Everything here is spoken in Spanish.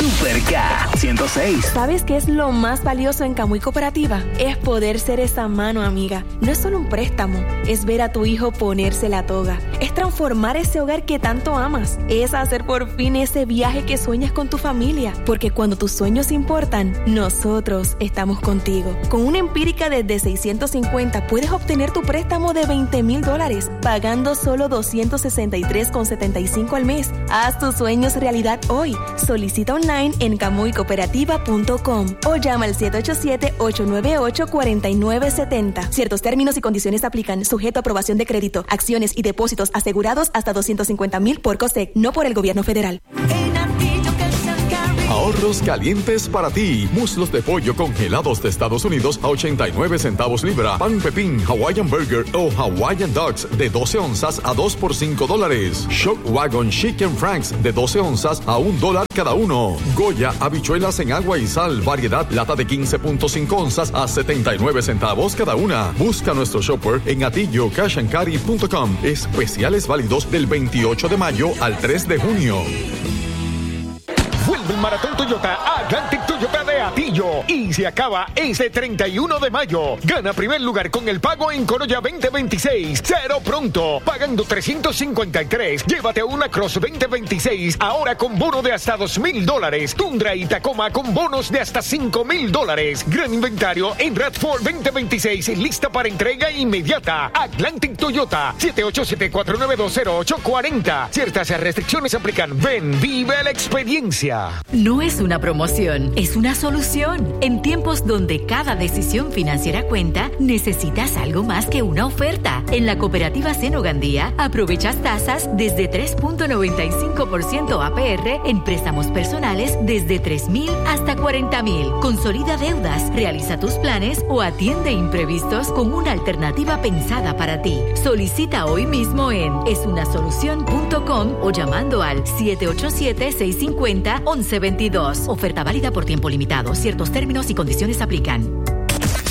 Super K 106. ¿Sabes qué es lo más valioso en Camuy Cooperativa? Es poder ser esa mano amiga. No es solo un préstamo, es ver a tu hijo ponerse la toga. Es transformar ese hogar que tanto amas. Es hacer por fin ese viaje que sueñas con tu familia. Porque cuando tus sueños importan, nosotros estamos contigo. Con una empírica desde 650 puedes obtener tu préstamo de $20,000 pagando solo $263,75 al mes. Haz tus sueños realidad hoy. Solicita online en camuycooperativa.com o llama al 787-898-4970. Ciertos términos y condiciones aplican, sujeto a aprobación de crédito, acciones y depósitos asegurados hasta $250,000 por COSEC, no por el gobierno federal. Ahorros calientes para ti. Muslos de pollo congelados de Estados Unidos a 89 centavos libra. Pan pepín, Hawaiian Burger o Hawaiian Dogs de 12 onzas a $2 por $5. Shock Wagon Chicken Franks de 12 onzas a $1 cada uno. Goya, habichuelas en agua y sal, variedad, lata de 15.5 onzas a 79 centavos cada una. Busca nuestro shopper en atillocashandcarry.com. Especiales válidos del 28 de mayo al 3 de junio. Vuelve el Maratón Toyota a Atlantic Toyota de Atillo y se acaba este 31 de mayo. Gana primer lugar con el pago en Corolla 2026. Cero pronto. Pagando $353. Llévate una Cross 2026 ahora con bono de hasta $2,000. Tundra y Tacoma con bonos de hasta $5,000. Gran inventario en RAV4 2026. Lista para entrega inmediata. Atlantic Toyota. 787-492-0840. Ciertas restricciones aplican. Ven, vive la experiencia. No es una promoción, es una solución. En tiempos donde cada decisión financiera cuenta, necesitas algo más que una oferta. En la cooperativa Seno Gandía, aprovechas tasas desde 3.95% APR en préstamos personales desde $3,000 hasta $40,000. Consolida deudas, realiza tus planes o atiende imprevistos con una alternativa pensada para ti. Solicita hoy mismo en esunasolucion.com o llamando al 787-650-1122. Oferta válida por tiempo limitado. Ciertos términos y condiciones aplican.